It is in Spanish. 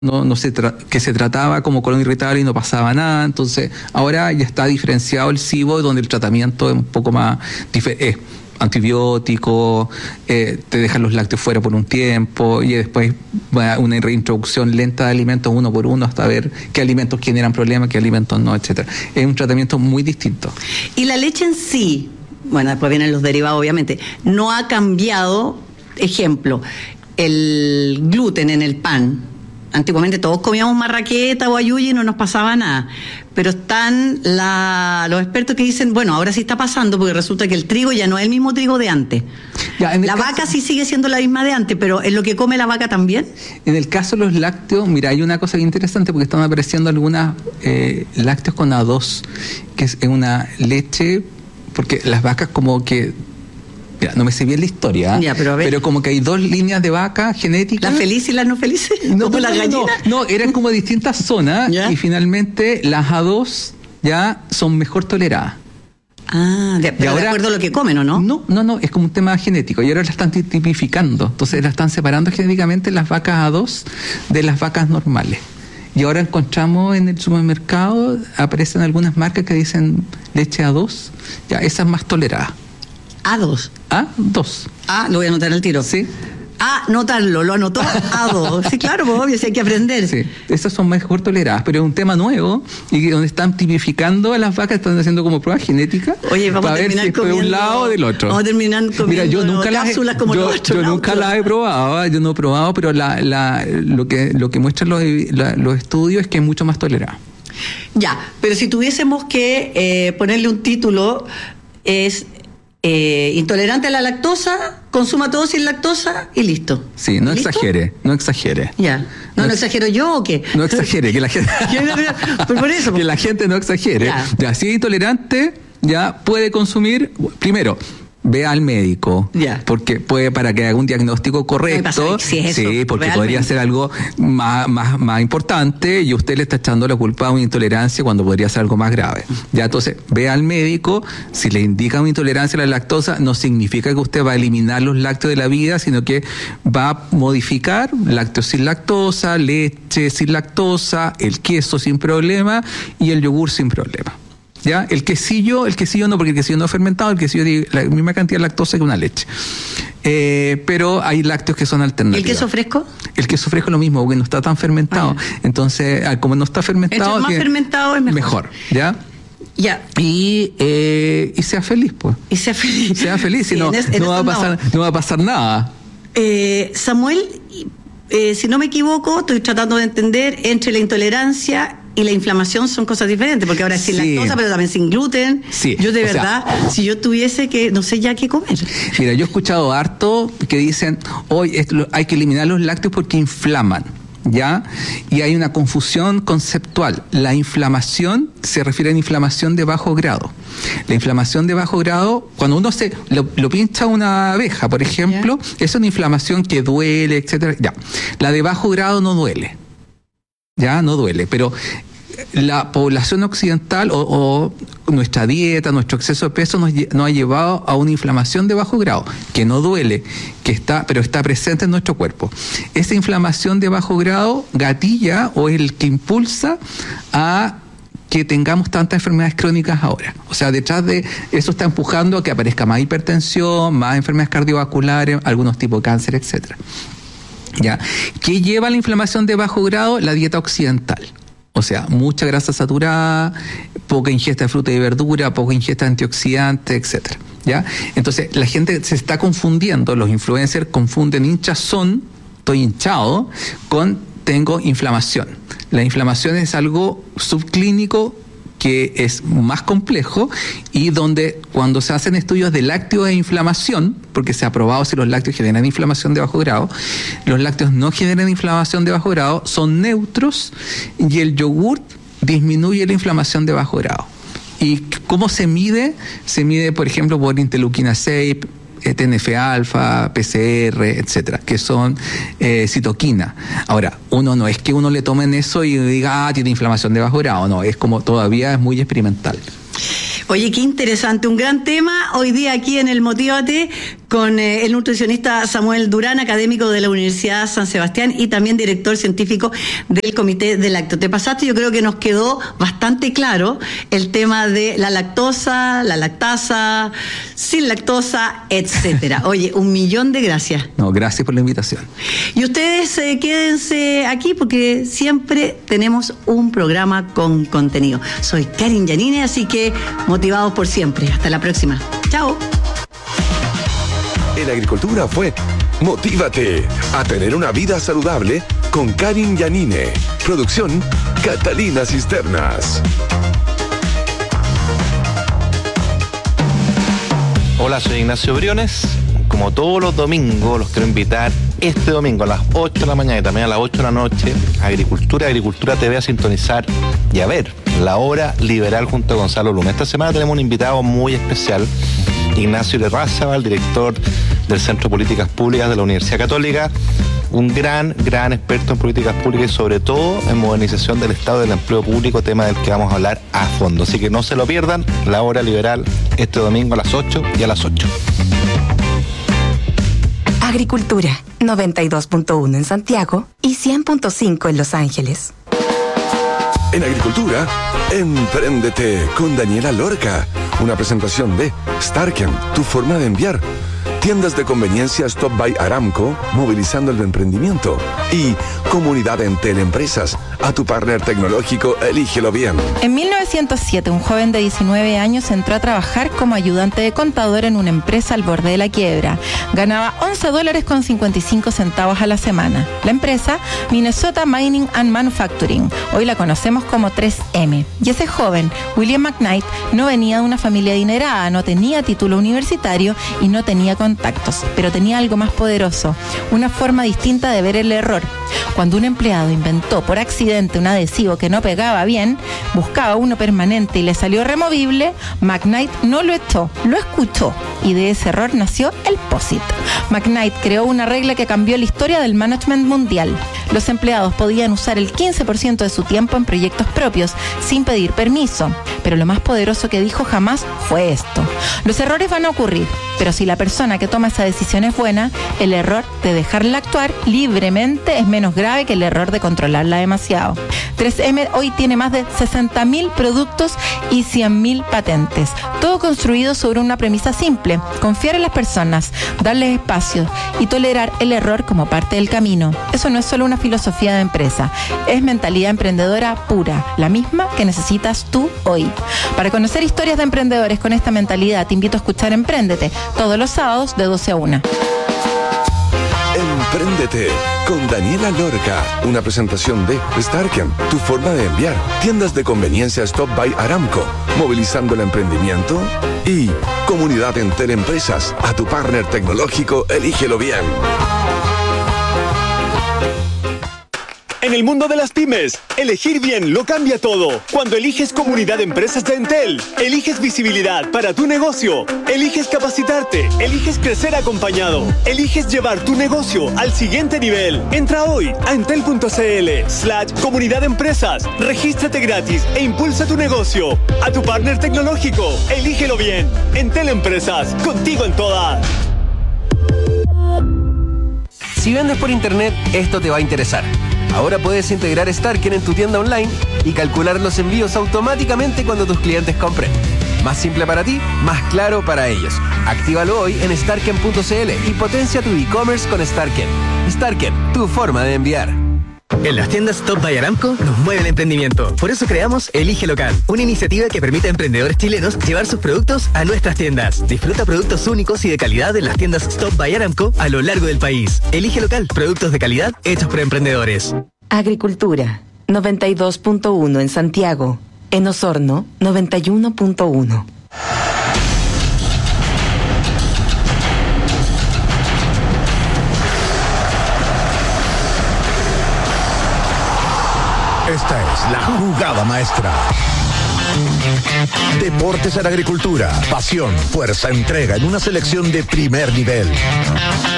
que se trataba como colon irritable y no pasaba nada. Entonces ahora ya está diferenciado el SIBO, donde el tratamiento es un poco más antibiótico, te dejan los lácteos fuera por un tiempo y después va una reintroducción lenta de alimentos uno por uno hasta ver qué alimentos generan problemas, qué alimentos no, etcétera. Es un tratamiento muy distinto. Y la leche en sí, bueno, después vienen los derivados obviamente, no ha cambiado. Ejemplo, el gluten en el pan. Antiguamente todos comíamos marraqueta o ayuya y no nos pasaba nada. Pero están los expertos que dicen, bueno, ahora sí está pasando porque resulta que el trigo ya no es el mismo trigo de antes. La vaca sí sigue siendo la misma de antes, pero ¿es lo que come la vaca también? En el caso de los lácteos, mira, hay una cosa interesante porque están apareciendo algunas lácteos con A2, que es una leche, porque las vacas como que... Mira, no me sé bien la historia, ya, pero como que hay dos líneas de vaca genéticas. ¿Las felices y las no felices? No, ¿como las gallinas? No, eran como distintas zonas. ¿Ya? Y finalmente las A2 ya son mejor toleradas. Pero ahora, de acuerdo a lo que comen, ¿o no? No, es como un tema genético y ahora la están tipificando. Entonces la están separando genéticamente las vacas A2 de las vacas normales. Y ahora encontramos en el supermercado, aparecen algunas marcas que dicen leche A2, ya esa es más tolerada. A2. A2. Lo voy a anotar al tiro. Sí. Anotarlo, lo anotó A2. Sí, claro, pues obvio, sí hay que aprender. Sí, esas son mejor toleradas, pero es un tema nuevo y donde están tipificando a las vacas, están haciendo como pruebas genéticas. Oye, vamos a ver terminar si fue un lado o del otro. Vamos a terminar comiendo. Mira, yo nunca nunca las he probado, yo no he probado, pero lo que muestran los estudios es que es mucho más tolerada. Ya, pero si tuviésemos que ponerle un título, es... intolerante a la lactosa, consuma todo sin lactosa y listo. Sí, no exagere. Ya. ¿No exagero yo o qué? No exagere, que la gente... por eso. Que la gente no exagere. Ya, si es intolerante, ya puede consumir, primero, ve al médico, porque para que haga un diagnóstico correcto, sí, porque podría ser algo más importante y usted le está echando la culpa a una intolerancia cuando podría ser algo más grave. Ya, entonces, ve al médico. Si le indica una intolerancia a la lactosa, no significa que usted va a eliminar los lácteos de la vida, sino que va a modificar lácteos sin lactosa, leche sin lactosa, el queso sin problema y el yogur sin problema. ¿Ya? El quesillo no, porque el quesillo no es fermentado, el quesillo tiene la misma cantidad de lactosa que una leche. Pero hay lácteos que son alternativos. ¿El queso fresco? El queso fresco es lo mismo, porque no está tan fermentado. Entonces, como no está fermentado... Entre más fermentado es mejor. ¿Ya? Ya. Y sea feliz, pues. Y sea feliz. Sea feliz, si no va a pasar nada. Samuel, si no me equivoco, estoy tratando de entender, entre la intolerancia y la inflamación son cosas diferentes, porque ahora es sin lactosa, pero también sin gluten. Sí, yo de verdad, si yo tuviese que, no sé ya qué comer. Mira, yo he escuchado harto que dicen, hoy hay que eliminar los lácteos porque inflaman, ¿ya? Y hay una confusión conceptual. La inflamación se refiere a inflamación de bajo grado. La inflamación de bajo grado, cuando uno lo pincha una abeja, por ejemplo, es una inflamación que duele, etcétera. Ya. La de bajo grado no duele. Ya no duele, pero la población occidental o nuestra dieta, nuestro exceso de peso nos ha llevado a una inflamación de bajo grado, que no duele, pero está presente en nuestro cuerpo. Esa inflamación de bajo grado gatilla o es el que impulsa a que tengamos tantas enfermedades crónicas ahora. O sea, detrás de eso está empujando a que aparezca más hipertensión, más enfermedades cardiovasculares, algunos tipos de cáncer, etcétera. ¿Ya? ¿Qué lleva a la inflamación de bajo grado? La dieta occidental. O sea, mucha grasa saturada, poca ingesta de fruta y verdura, poca ingesta de antioxidantes, etcétera. ¿Ya? Entonces, la gente se está confundiendo, los influencers confunden hinchazón, estoy hinchado, con tengo inflamación. La inflamación es algo subclínico que es más complejo y donde cuando se hacen estudios de lácteos e inflamación, porque se ha probado si los lácteos generan inflamación de bajo grado, los lácteos no generan inflamación de bajo grado, son neutros y el yogur disminuye la inflamación de bajo grado. ¿Y cómo se mide? Se mide, por ejemplo, por interleuquina 6, TNF-alfa, PCR, etcétera, que son citoquina. Ahora, no es que uno le tomen eso y diga, tiene inflamación de bajo grado, no, es como todavía es muy experimental. Oye, qué interesante, un gran tema hoy día aquí en el Motívate con el nutricionista Samuel Durán, académico de la Universidad San Sebastián y también director científico del Comité de Lácteo. Te pasaste, yo creo que nos quedó bastante claro el tema de la lactosa, la lactasa, sin lactosa, etcétera. Oye, 1.000.000 de gracias. No, gracias por la invitación. Y ustedes quédense aquí porque siempre tenemos un programa con contenido. Soy Karin Yanine, así que motivados por siempre. Hasta la próxima. Chao. En Agricultura fue Motívate a tener una vida saludable con Karin Yanine. Producción Catalina Cisternas. Hola, soy Ignacio Briones. Como todos los domingos, los quiero invitar este domingo a las 8 de la mañana y también a las 8 de la noche a Agricultura TV a sintonizar y a ver La Hora Liberal junto a Gonzalo Luna. Esta semana tenemos un invitado muy especial, Ignacio Larrázaval, director del Centro de Políticas Públicas de la Universidad Católica, un gran experto en políticas públicas y sobre todo en modernización del Estado del empleo público, tema del que vamos a hablar a fondo. Así que no se lo pierdan, La Hora Liberal este domingo a las 8 y a las 8. Agricultura, 92.1 en Santiago y 100.5 en Los Ángeles. En Agricultura, Empréndete con Daniela Lorca. Una presentación de Starken, tu forma de enviar. Tiendas de conveniencia Stop by Aramco, movilizando el emprendimiento. Y Comunidad Entel Empresas, a tu partner tecnológico, elígelo bien. En 1907, un joven de 19 años entró a trabajar como ayudante de contador en una empresa al borde de la quiebra. Ganaba $11.55 a la semana. La empresa, Minnesota Mining and Manufacturing. Hoy la conocemos como 3M. Y ese joven, William McKnight, no venía de una familia adinerada, no tenía título universitario y no tenía contactos, pero tenía algo más poderoso, una forma distinta de ver el error. Cuando un empleado inventó por accidente un adhesivo que no pegaba bien, buscaba uno permanente y le salió removible, McKnight no lo echó, lo escuchó y de ese error nació el POSIT. McKnight creó una regla que cambió la historia del management mundial. Los empleados podían usar el 15% de su tiempo en proyectos propios sin pedir permiso, pero lo más poderoso que dijo jamás fue esto: los errores van a ocurrir, pero si la persona que toma esa decisión es buena, el error de dejarla actuar libremente es menos grave que el error de controlarla demasiado. 3M hoy tiene más de 60.000 productos y 100.000 patentes, todo construido sobre una premisa simple: confiar en las personas, darles espacio y tolerar el error como parte del camino. Eso no es solo una filosofía de empresa, es mentalidad emprendedora pura, la misma que necesitas tú hoy. Para conocer historias de emprendedores con esta mentalidad, te invito a escuchar Empréndete todos los sábados de 12 a 1. Empréndete con Daniela Lorca. Una presentación de Starken, tu forma de enviar. Tiendas de conveniencia Stop by Aramco, movilizando el emprendimiento. Y Comunidad Entel Empresas, a tu partner tecnológico, elígelo bien. En el mundo de las pymes, elegir bien lo cambia todo. Cuando eliges Comunidad de Empresas de Entel, eliges visibilidad para tu negocio, eliges capacitarte, eliges crecer acompañado, eliges llevar tu negocio al siguiente nivel. Entra hoy a entel.cl/Comunidad de Empresas, regístrate gratis e impulsa tu negocio. A tu partner tecnológico, elígelo bien. Entel Empresas, contigo en todas. Si vendes por internet, esto te va a interesar. Ahora puedes integrar Starken en tu tienda online y calcular los envíos automáticamente cuando tus clientes compren. Más simple para ti, más claro para ellos. Actívalo hoy en starken.cl y potencia tu e-commerce con Starken. Starken, tu forma de enviar. En las tiendas Stop by Aramco nos mueve el emprendimiento. Por eso creamos Elige Local, una iniciativa que permite a emprendedores chilenos llevar sus productos a nuestras tiendas. Disfruta productos únicos y de calidad en las tiendas Stop by Aramco a lo largo del país. Elige Local, productos de calidad hechos por emprendedores. Agricultura, 92.1 en Santiago. En Osorno, 91.1. Esta es la jugada maestra. Deportes en Agricultura. Pasión, fuerza, entrega en una selección de primer nivel.